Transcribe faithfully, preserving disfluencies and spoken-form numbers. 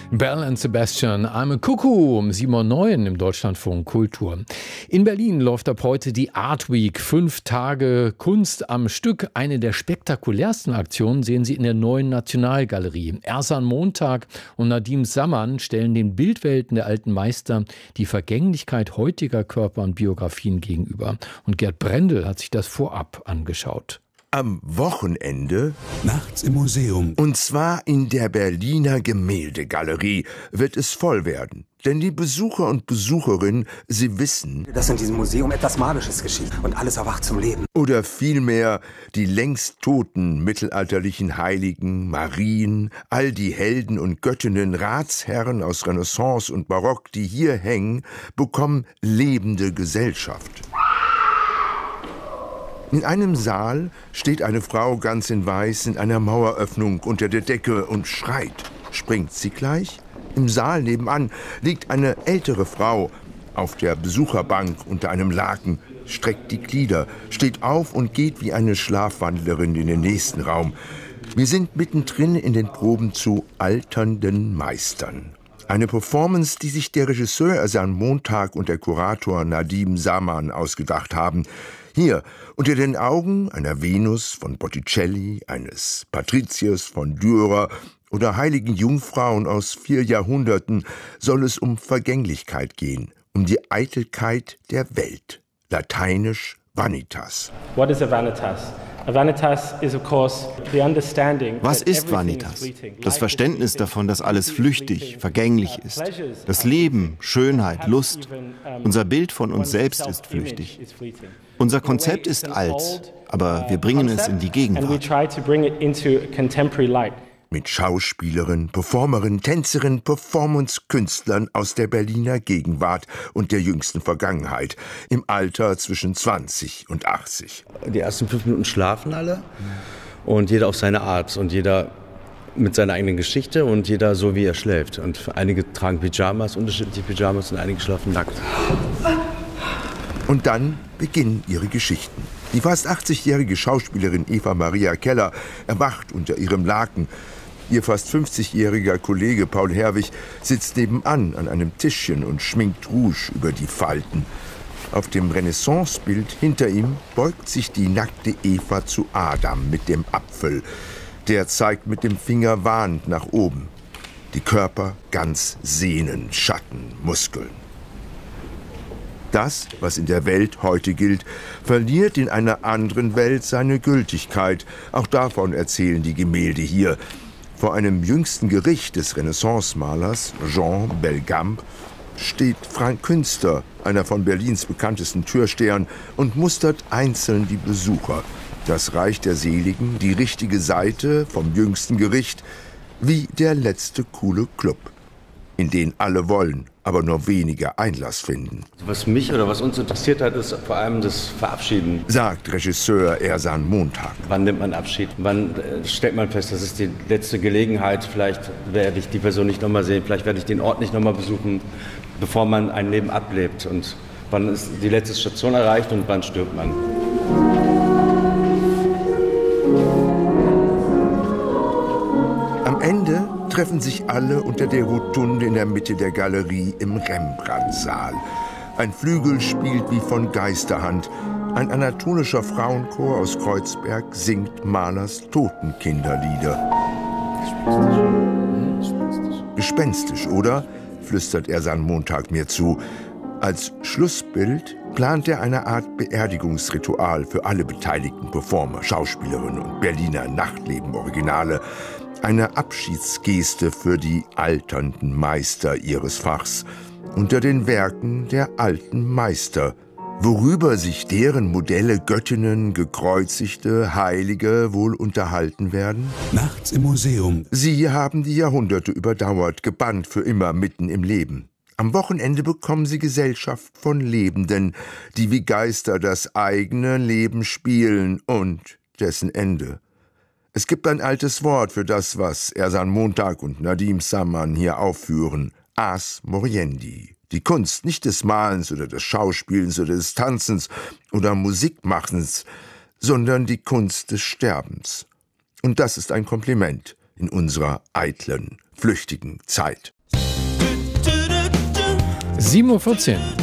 Belle and Sebastian, I'm a Cuckoo um sieben Uhr neun im Deutschlandfunk Kultur. In Berlin läuft ab heute die Art Week. Fünf Tage Kunst am Stück. Eine der spektakulärsten Aktionen sehen Sie in der Neuen Nationalgalerie. Ersan Montag und Nadim Saman stellen den Bildwelten der alten Meister die Vergänglichkeit heutiger Körper und Biografien gegenüber. Und Gerd Brendel hat sich das vorab angeschaut. Am Wochenende nachts im Museum. Und zwar in der Berliner Gemäldegalerie wird es voll werden. Denn die Besucher und Besucherinnen, sie wissen, dass in diesem Museum etwas Magisches geschieht und alles erwacht zum Leben. Oder vielmehr die längst toten mittelalterlichen Heiligen, Marien, all die Helden und Göttinnen, Ratsherren aus Renaissance und Barock, die hier hängen, bekommen lebende Gesellschaft. In einem Saal steht eine Frau ganz in Weiß in einer Maueröffnung unter der Decke und schreit. Springt sie gleich? Im Saal nebenan liegt eine ältere Frau auf der Besucherbank unter einem Laken, streckt die Glieder, steht auf und geht wie eine Schlafwandlerin in den nächsten Raum. Wir sind mittendrin in den Proben zu alternden Meistern. Eine Performance, die sich der Regisseur Ersan Montag und der Kurator Nadim Saman ausgedacht haben. Hier, unter den Augen einer Venus von Botticelli, eines Patriziers von Dürer oder heiligen Jungfrauen aus vier Jahrhunderten, soll es um Vergänglichkeit gehen, um die Eitelkeit der Welt. Lateinisch Vanitas. What is a vanitas? A vanitas is of course the understanding. Was ist Vanitas? Das Verständnis davon, dass alles flüchtig, vergänglich ist. Das Leben, Schönheit, Lust. Unser Bild von uns selbst ist flüchtig. Unser Konzept ist alt, aber wir bringen es in die Gegenwart. Mit Schauspielerinnen, Performerinnen, Tänzerinnen, Performance-Künstlern aus der Berliner Gegenwart und der jüngsten Vergangenheit, im Alter zwischen zwanzig und achtzig. Die ersten fünf Minuten schlafen alle und jeder auf seine Art und jeder mit seiner eigenen Geschichte und jeder so, wie er schläft. Und einige tragen Pyjamas, unterschiedliche Pyjamas und einige schlafen nackt. Und dann beginnen ihre Geschichten. Die fast achtzigjährige Schauspielerin Eva Maria Keller erwacht unter ihrem Laken. Ihr fast fünfzigjähriger Kollege Paul Herwig sitzt nebenan an einem Tischchen und schminkt Rouge über die Falten. Auf dem Renaissance-Bild hinter ihm beugt sich die nackte Eva zu Adam mit dem Apfel. Der zeigt mit dem Finger warnend nach oben. Die Körper ganz Sehnen, Schatten, Muskeln. Das, was in der Welt heute gilt, verliert in einer anderen Welt seine Gültigkeit. Auch davon erzählen die Gemälde hier. Vor einem jüngsten Gericht des Renaissance-Malers Jean Belgamp steht Frank Künster, einer von Berlins bekanntesten Türstehern, und mustert einzeln die Besucher. Das Reich der Seligen, die richtige Seite vom jüngsten Gericht, wie der letzte coole Club, in den alle wollen, aber nur wenige Einlass finden. Was mich oder was uns interessiert hat, ist vor allem das Verabschieden, sagt Regisseur Ersan Montag. Wann nimmt man Abschied? Wann stellt man fest, das ist die letzte Gelegenheit, vielleicht werde ich die Person nicht nochmal sehen, vielleicht werde ich den Ort nicht nochmal besuchen, bevor man ein Leben ablebt. Und wann ist die letzte Station erreicht und wann stirbt man? Am Ende treffen sich alle unter der Rotunde in der Mitte der Galerie im Rembrandt-Saal. Ein Flügel spielt wie von Geisterhand. Ein anatolischer Frauenchor aus Kreuzberg singt Mahlers Totenkinderlieder. Gespenstisch, oder? Flüstert Ersan Montag mir zu. Als Schlussbild plant er eine Art Beerdigungsritual für alle beteiligten Performer, Schauspielerinnen und Berliner Nachtleben-Originale. Eine Abschiedsgeste für die alternden Meister ihres Fachs unter den Werken der alten Meister, worüber sich deren Modelle, Göttinnen, Gekreuzigte, Heilige wohl unterhalten werden? Nachts im Museum. Sie haben die Jahrhunderte überdauert, gebannt für immer mitten im Leben. Am Wochenende bekommen sie Gesellschaft von Lebenden, die wie Geister das eigene Leben spielen und dessen Ende. Es gibt ein altes Wort für das, was Ersan Montag und Nadim Saman hier aufführen. Ars moriendi. Die Kunst nicht des Malens oder des Schauspielens oder des Tanzens oder Musikmachens, sondern die Kunst des Sterbens. Und das ist ein Kompliment in unserer eitlen, flüchtigen Zeit. sieben Uhr vierzehn.